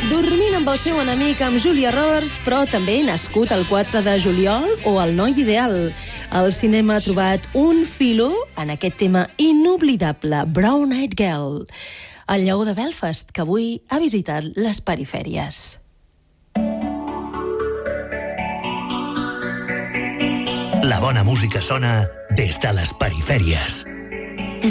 Dormint amb el seu enemic, amb Julia Roberts, però també nascut el 4 de juliol o El noi ideal. El cinema ha trobat un filo en aquest tema inoblidable, Brown Eyed Girl, el lleó de Belfast, que avui ha visitat les perifèries. La bona música sona des de les perifèries.